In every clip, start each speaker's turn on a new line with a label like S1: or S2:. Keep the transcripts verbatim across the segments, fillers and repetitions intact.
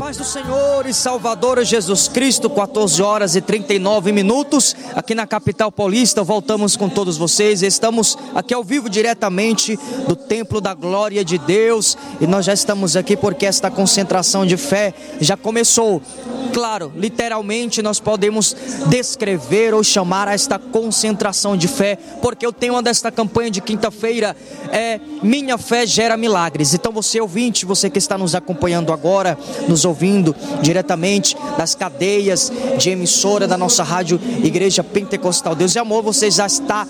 S1: paz do Senhor e Salvador Jesus Cristo, quatorze horas e trinta e nove minutos, aqui na capital paulista. Voltamos com todos vocês, estamos aqui ao vivo diretamente do Templo da Glória de Deus, e nós já estamos aqui porque esta concentração de fé já começou. Claro, literalmente nós podemos descrever ou chamar esta concentração de fé, porque o tema desta campanha de quinta-feira é Minha Fé Gera Milagres. Então você ouvinte, você que está nos acompanhando agora, nos ouvindo diretamente das cadeias de emissora da nossa rádio Igreja Pentecostal Deus e Amor, você já está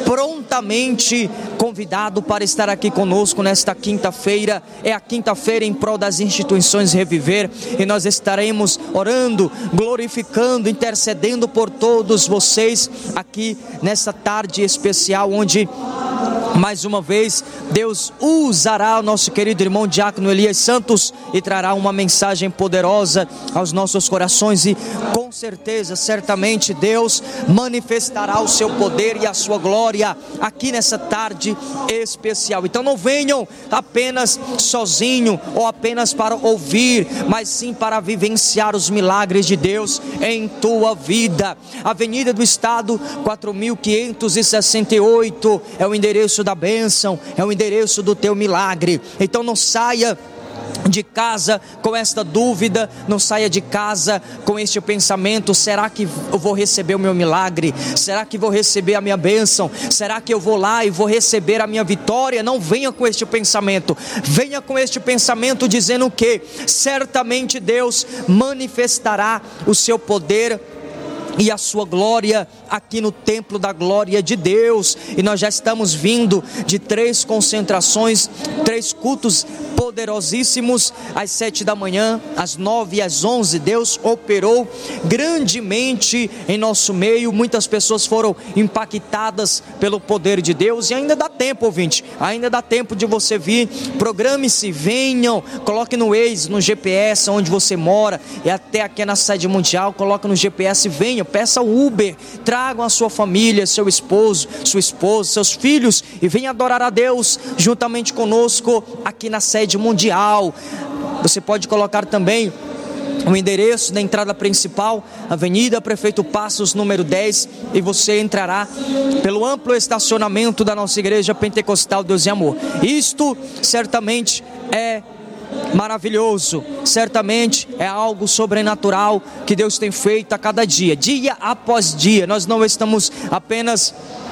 S1: prontamente convidado para estar aqui conosco nesta quinta-feira. É a quinta-feira em prol das instituições Reviver, e nós estaremos orando, glorificando, intercedendo por todos vocês aqui nessa tarde especial, onde mais uma vez Deus usará o nosso querido irmão Diácono Elias Santos e trará uma mensagem poderosa aos nossos corações, e com certeza, certamente Deus manifestará o seu poder e a sua glória aqui nessa tarde especial. Então não venham apenas sozinho ou apenas para ouvir, mas sim para vivenciar os milagres de Deus em tua vida. Avenida do Estado quatro mil quinhentos e sessenta e oito é o endereço da bênção, é o endereço do teu milagre. Então não saia de casa com esta dúvida, não saia de casa com este pensamento: será que eu vou receber o meu milagre? Será que vou receber a minha bênção? Será que eu vou lá e vou receber a minha vitória? Não venha com este pensamento, venha com este pensamento dizendo que certamente Deus manifestará o seu poder e a sua glória aqui no Templo da Glória de Deus. E nós já estamos vindo de três concentrações, três cultos poderosíssimos, às sete da manhã, às nove e às onze. Deus operou grandemente em nosso meio, muitas pessoas foram impactadas pelo poder de Deus, e ainda dá tempo, ouvinte, ainda dá tempo de você vir. Programe-se, venham, coloque no Waze, no G P S onde você mora, e até aqui na sede mundial, coloque no G P S, venha, peça o Uber, tragam a sua família, seu esposo, sua esposa, seus filhos, e venha adorar a Deus juntamente conosco aqui na sede mundial. Você pode colocar também o endereço da entrada principal, Avenida Prefeito Passos, número dez, e você entrará pelo amplo estacionamento da nossa Igreja Pentecostal Deus e Amor. Isto certamente é maravilhoso, certamente é algo sobrenatural que Deus tem feito a cada dia, dia após dia. Nós não estamos apenas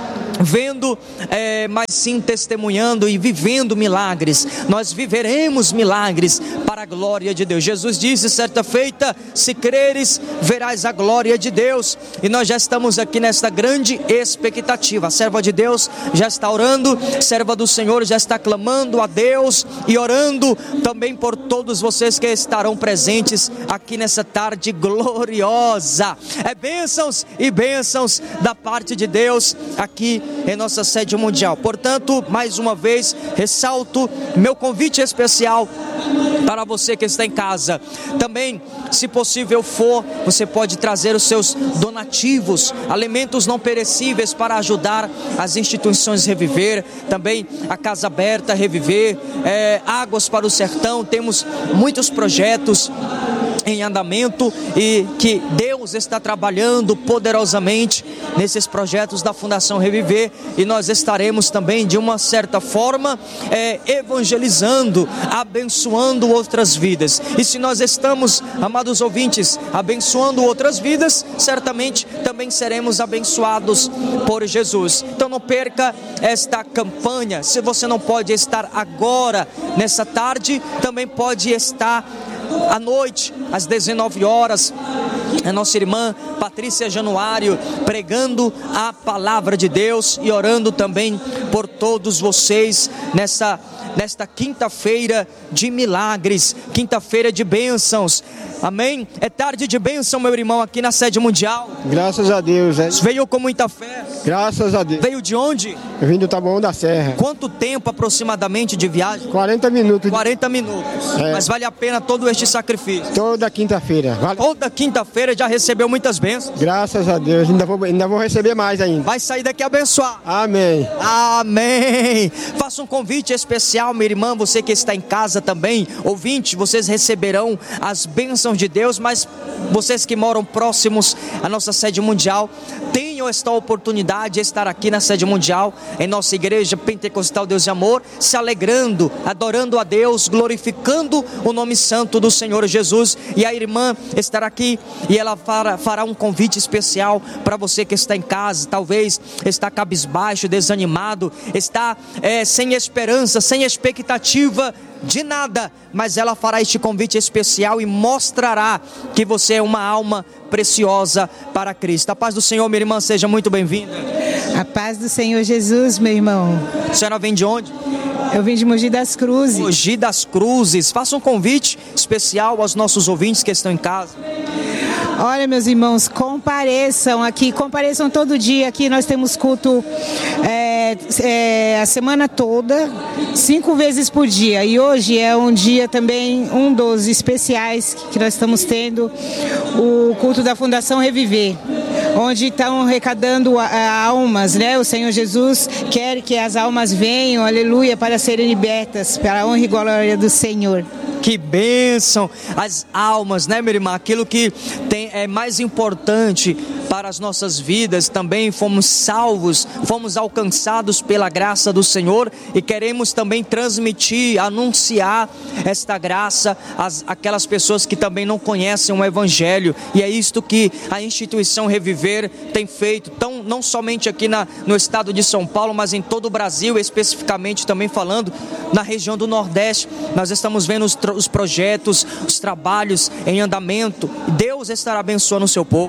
S1: vendo, é, mas sim testemunhando e vivendo milagres. Nós viveremos milagres para a glória de Deus. Jesus disse certa feita: se creres, verás a glória de Deus. E nós já estamos aqui nesta grande expectativa. A serva de Deus já está orando, a serva do Senhor já está clamando a Deus e orando também por todos vocês que estarão presentes aqui nessa tarde gloriosa. É bênçãos e bênçãos da parte de Deus aqui em nossa sede mundial. Portanto, mais uma vez, ressalto meu convite especial para você que está em casa. Também, se possível for, você pode trazer os seus donativos, alimentos não perecíveis, para ajudar as instituições Reviver, também a Casa Aberta Reviver, é, Águas para o Sertão. Temos muitos projetos em andamento e que Deus está trabalhando poderosamente nesses projetos da Fundação Reviver, e nós estaremos também de uma certa forma é, evangelizando, abençoando outras vidas. E se nós estamos, amados ouvintes, abençoando outras vidas, certamente também seremos abençoados por Jesus. Então não perca esta campanha. Se você não pode estar agora nessa tarde, também pode estar à noite, às dezenove horas, a nossa irmã Patrícia Januário pregando a palavra de Deus e orando também por todos vocês nessa, nesta quinta-feira de milagres, quinta-feira de bênçãos. Amém? É tarde de bênção, meu irmão, aqui na sede mundial.
S2: Graças a Deus. É.
S1: Veio com muita fé.
S2: Graças a Deus.
S1: Veio de onde?
S2: Eu vim do Taboão da Serra.
S1: Quanto tempo aproximadamente de viagem?
S2: quarenta minutos.
S1: quarenta minutos. É. Mas vale a pena todo este sacrifício.
S2: Toda quinta-feira. Vale...
S1: Toda quinta-feira já recebeu muitas bênçãos.
S2: Graças a Deus. Ainda vou, ainda vou receber mais ainda.
S1: Vai sair daqui abençoado.
S2: Amém.
S1: Amém. Faça um convite especial, minha irmã, você que está em casa também. Ouvinte, vocês receberão as bênçãos de Deus, mas vocês que moram próximos à nossa sede mundial, tenham esta oportunidade de estar aqui na sede mundial, em nossa igreja Pentecostal Deus e Amor, se alegrando, adorando a Deus, glorificando o nome santo do Senhor Jesus. E a irmã estará aqui e ela fará, fará um convite especial para você que está em casa, talvez está cabisbaixo, desanimado, está é, sem esperança, sem expectativa de nada, mas ela fará este convite especial e mostrará que você é uma alma preciosa para Cristo. A paz do Senhor, minha irmã, seja muito bem-vinda.
S3: A paz do Senhor Jesus, meu irmão.
S1: A senhora vem de onde?
S3: Eu vim de Mogi das Cruzes.
S1: Mogi das Cruzes. Faça um convite especial aos nossos ouvintes que estão em casa.
S3: Olha, meus irmãos, compareçam aqui, compareçam todo dia. Aqui nós temos culto é, é, a semana toda, cinco vezes por dia. E hoje é um dia também, um dos especiais que nós estamos tendo, o culto da Fundação Reviver, onde estão arrecadando almas, né? O Senhor Jesus quer que as almas venham, aleluia, para serem libertas, para a honra e glória do Senhor.
S1: Que bênção, as almas, né, minha irmã? Aquilo que tem, é mais importante para as nossas vidas. Também fomos salvos, fomos alcançados pela graça do Senhor e queremos também transmitir, anunciar esta graça às aquelas pessoas que também não conhecem o Evangelho. E é isto que a instituição Reviver tem feito, tão, não somente aqui na, no estado de São Paulo, mas em todo o Brasil, especificamente também falando na região do Nordeste. Nós estamos vendo os, os projetos, os trabalhos em andamento. Deus estará abençoando o seu povo.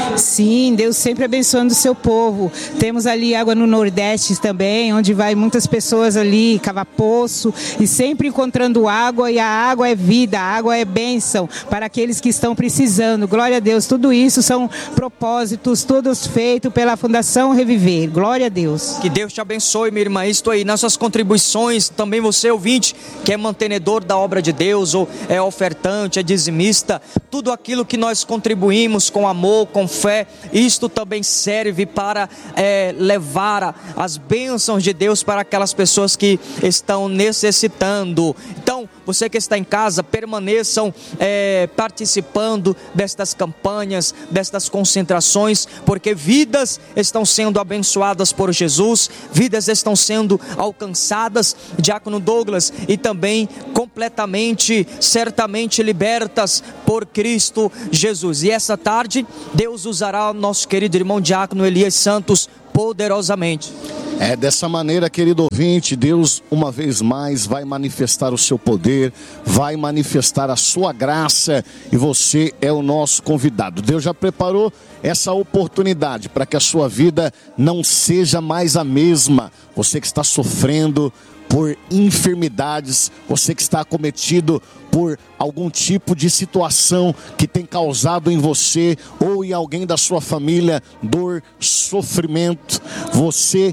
S3: Sim, Deus sempre abençoando o seu povo. Temos ali água no Nordeste também, onde vai muitas pessoas ali cavar poço e sempre encontrando água, e a água é vida, a água é bênção para aqueles que estão precisando. Glória a Deus, tudo isso são propósitos, todos feitos pela Fundação Reviver. Glória a Deus.
S1: Que Deus te abençoe, minha irmã. Isto aí, nas suas contribuições, também você ouvinte, que é mantenedor da obra de Deus, ou é ofertante, é dizimista, tudo aquilo que nós contribuímos com amor, com fé, isto também serve para é, levar as bênçãos de Deus para aquelas pessoas que estão necessitando. Então, você que está em casa, permaneçam é, participando destas campanhas, destas concentrações, porque vidas estão sendo abençoadas por Jesus, vidas estão sendo alcançadas, Diácono Douglas, e também completamente, certamente libertas por Cristo Jesus. E essa tarde, Deus usará o nosso querido irmão Diácono Elias Santos poderosamente.
S4: É dessa maneira, querido ouvinte, Deus uma vez mais vai manifestar o seu poder, vai manifestar a sua graça, e você é o nosso convidado. Deus já preparou essa oportunidade para que a sua vida não seja mais a mesma. Você que está sofrendo por enfermidades, você que está acometido por algum tipo de situação que tem causado em você ou em alguém da sua família dor, sofrimento, você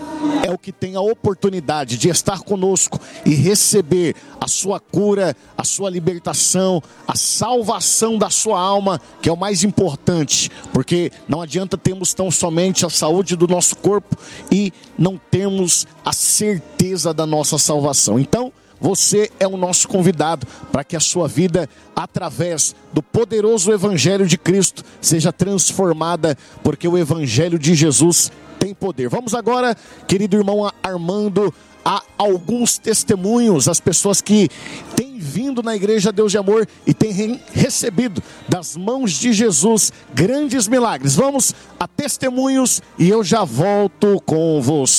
S4: é o que tem a oportunidade de estar conosco e receber a sua cura, a sua libertação, a salvação da sua alma, que é o mais importante, porque não adianta termos tão somente a saúde do nosso corpo e não termos a certeza da nossa salvação. Então, você é o nosso convidado para que a sua vida, através do poderoso Evangelho de Cristo, seja transformada, porque o Evangelho de Jesus tem poder. Vamos agora, querido irmão Armando, a alguns testemunhos, as pessoas que têm vindo na Igreja Deus de Amor e têm recebido das mãos de Jesus grandes milagres. Vamos a testemunhos e eu já volto com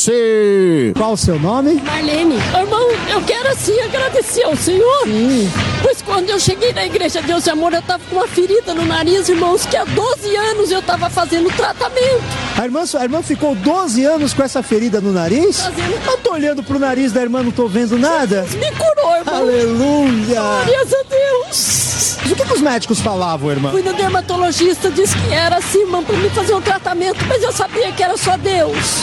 S4: você.
S5: Qual o seu nome?
S6: Marlene. Irmão, eu quero assim agradecer ao Senhor. Sim. Pois quando eu cheguei na Igreja Deus de Amor, eu estava com uma ferida no nariz, irmãos, que há doze anos eu estava fazendo tratamento.
S5: A irmã, a irmã ficou doze anos com essa ferida no nariz?
S6: Fazendo...
S5: Eu tô olhando pro nariz da irmã, não tô vendo nada.
S6: Jesus me curou, irmão.
S5: Aleluia.
S6: Glórias a Deus.
S5: Mas o que, que os médicos falavam, irmã?
S6: Fui no dermatologista, disse que era assim, irmão, pra me fazer um tratamento, mas eu sabia que era só Deus.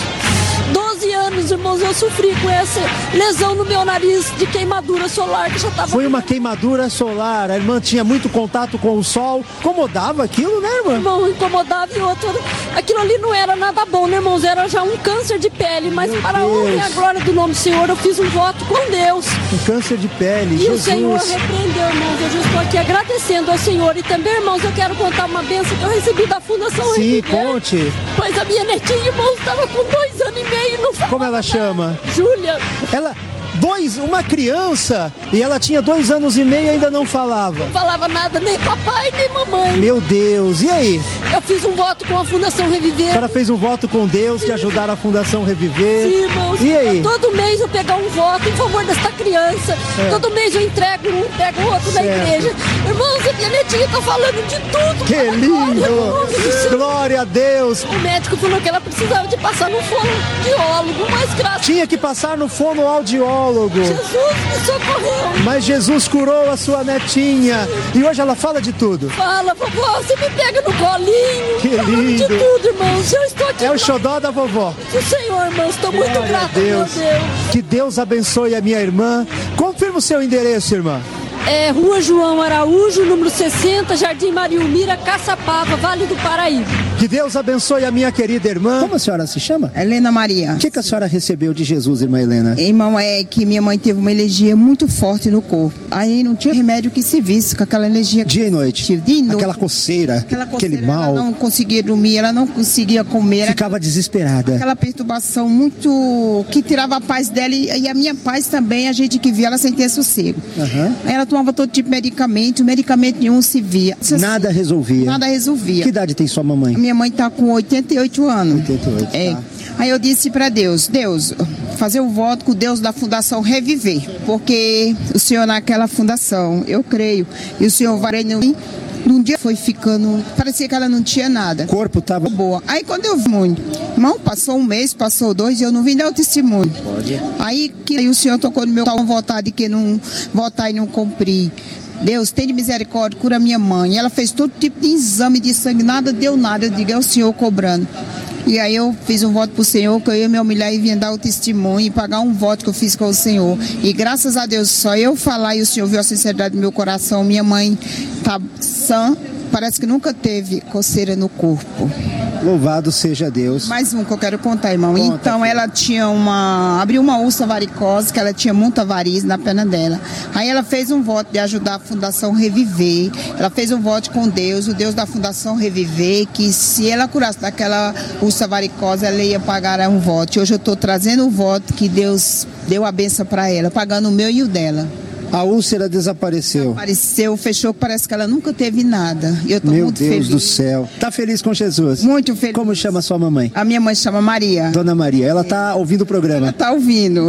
S6: doze anos, irmãos, eu sofri com essa lesão no meu nariz de queimadura solar que já estava...
S5: Foi uma queimadura solar, a irmã tinha muito contato com o sol, incomodava aquilo, né, irmã?
S6: Irmão, incomodava e outro... Aquilo ali não era nada bom, né, irmãos? Era já um câncer de pele, mas
S5: Meu
S6: para a
S5: Deus.
S6: honra e a glória do nome do Senhor, eu fiz um voto com Deus.
S5: Um câncer de pele,
S6: E
S5: Jesus.
S6: o Senhor repreendeu, irmãos. Eu já estou aqui agradecendo ao Senhor. E também, irmãos, eu quero contar uma bênção que eu recebi da Fundação
S5: Sim,
S6: Reviver.
S5: conte.
S6: Pois a minha netinha, irmãos, estava com dois anos e meio e não falava
S5: Como ela chama?
S6: Júlia.
S5: Ela, dois, uma criança, e ela tinha dois anos e meio e ainda não falava.
S6: Não falava nada, nem papai, nem mamãe.
S5: Meu Deus, e aí?
S6: Eu fiz um voto com a Fundação
S5: A
S6: Reviver.
S5: senhora fez um voto com Deus de ajudar a Fundação Reviver.
S6: Sim, irmãos.
S5: E aí?
S6: Todo mês eu pegar um voto em favor desta criança.
S5: É.
S6: Todo mês eu entrego um, pego outro na
S5: Certo.
S6: igreja. Irmãos, a minha netinha tá falando de tudo.
S5: Que
S6: Fala, glória, em nome do
S5: lindo!
S6: Senhor.
S5: Glória a Deus!
S6: O médico falou que ela precisava de passar no fonoaudiólogo, mas graças
S5: Tinha que passar no fonoaudiólogo.
S6: a Jesus me socorreu.
S5: Mas Jesus curou a sua netinha. E hoje ela fala de tudo.
S6: Fala, vovó, você me pega no colinho.
S5: Que
S6: Falando
S5: lindo.
S6: de tudo, irmãos. Eu estou aqui
S5: É o
S6: pra-
S5: xodó da vovó.
S6: o Senhor, irmãos. Estou muito
S5: Glória a
S6: grata, meu
S5: Deus.
S6: Deus.
S5: Que Deus abençoe a minha irmã. Confirma o seu endereço, irmã.
S6: É Rua João Araújo, número sessenta, Jardim Mariumira, Caçapava, Vale do Paraíba.
S5: Que Deus abençoe a minha querida irmã. Como a senhora se chama?
S7: Helena Maria.
S5: O que, que a senhora recebeu de Jesus, irmã Helena?
S7: Irmão, é que minha mãe teve uma alergia muito forte no corpo. Aí não tinha remédio que se visse com aquela alergia.
S5: Dia e noite.
S7: Tive de noite.
S5: Aquela coceira,
S7: Aquela coceira,
S5: aquele mal.
S7: Ela não conseguia dormir, ela não conseguia comer. Era
S5: Ficava desesperada.
S7: aquela perturbação muito... que tirava a paz dela e, e a minha paz também, a gente que via ela sem ter sossego.
S5: Aham.
S7: Aí ela tomava todo tipo de medicamento, medicamento nenhum se via.
S5: Nada resolvia.
S7: Nada resolvia.
S5: Que idade tem sua mamãe?
S7: A minha mãe tá com oitenta e oito anos.
S5: oitenta e oito,
S7: É.
S5: tá.
S7: Aí eu disse para Deus, Deus, fazer o voto com Deus da Fundação Reviver, porque o Senhor naquela fundação, eu creio, e o Senhor vai no num dia foi ficando, parecia que ela não tinha nada.
S5: O corpo tava
S7: Boa. Aí quando eu vi muito, irmão, passou um mês, passou dois, e eu não vim dar o testemunho.
S5: Pode.
S7: Aí que aí o Senhor tocou no meu coração votar de que não votar e não cumprir. Deus, tem de misericórdia, cura minha mãe. Ela fez todo tipo de exame de sangue, nada deu nada. Eu digo, é o Senhor cobrando. E aí eu fiz um voto pro Senhor, que eu ia me humilhar e vinha dar o testemunho e pagar um voto que eu fiz com o Senhor. E graças a Deus, só eu falar e o Senhor viu a sinceridade do meu coração. Minha mãe tá sã, parece que nunca teve coceira no corpo.
S5: Louvado seja Deus.
S7: Mais um que eu quero contar, irmão.
S5: Conta,
S7: Então,
S5: filha.
S7: ela tinha uma... abriu uma úlcera varicose, que ela tinha muita variz na perna dela. Aí ela fez um voto de ajudar a Fundação Reviver. Ela fez um voto com Deus, o Deus da Fundação Reviver, que se ela curasse daquela úlcera varicose, ela ia pagar um voto. E hoje eu estou trazendo o voto que Deus deu a benção para ela, pagando o meu e o dela.
S5: A úlcera desapareceu.
S7: Apareceu, fechou, parece que ela nunca teve nada. E eu tô
S5: Meu
S7: muito
S5: Deus
S7: feliz.
S5: do céu. Tá feliz com Jesus?
S7: Muito feliz.
S5: Como chama sua mamãe?
S7: A minha mãe chama Maria.
S5: Dona Maria. Ela tá ouvindo o programa.
S7: Tá ouvindo.